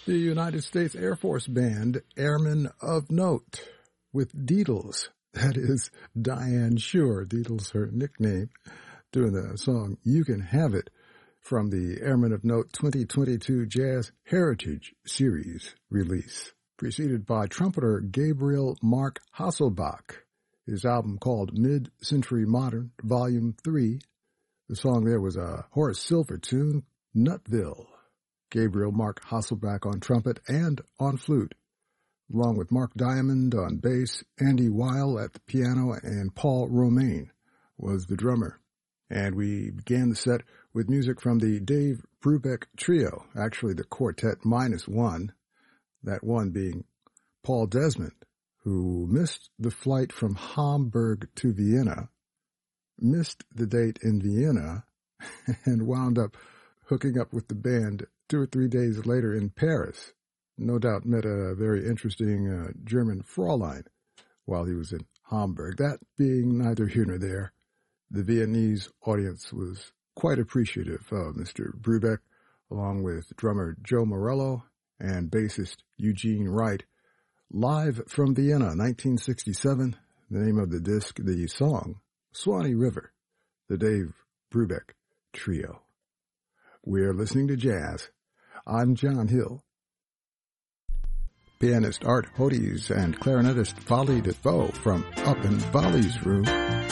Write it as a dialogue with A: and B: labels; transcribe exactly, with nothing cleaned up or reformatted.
A: The United States Air Force Band, Airmen of Note, with Deedles. That is Diane Shure. Deedles, her nickname, doing the song You Can Have It from the Airmen of Note twenty twenty-two Jazz Heritage Series release, preceded by trumpeter Gabriel Mark Hasselbach. His album called Mid-Century Modern, Volume three. The song there was a Horace Silver tune, Nutville. Gabriel Mark Hasselbach on trumpet and on flute, along with Mark Diamond on bass, Andy Weil at the piano, and Paul Romaine was the drummer. And we began the set with music from the Dave Brubeck Trio, actually the quartet minus one, that one being Paul Desmond, who missed the flight from Hamburg to Vienna, missed the date in Vienna, and wound up hooking up with the band two or three days later in Paris. No doubt met a very interesting uh, German Fräulein while he was in Hamburg. That being neither here nor there, the Viennese audience was quite appreciative of Mister Brubeck, along with drummer Joe Morello and bassist Eugene Wright. Live from Vienna, nineteen sixty-seven, the name of the disc, the song, Swanee River, the Dave Brubeck Trio. We're listening to jazz. I'm John Hill. Pianist Art Hodes and clarinetist Vali DeVoe from Up in Vali's room